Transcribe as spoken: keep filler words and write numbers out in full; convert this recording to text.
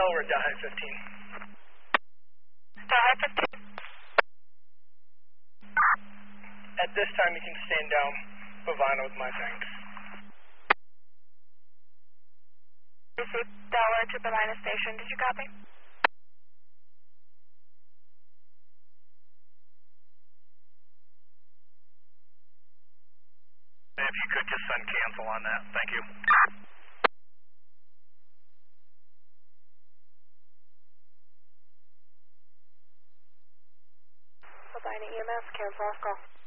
Delaware, Delhi fifteen. Delhi fifteen. At this time, you can stand down Bovano with my thanks. Received Delaware to Bovino Station. Did you copy? If you could just send cancel on that. Thank you. Bovino E M S, cancel off call.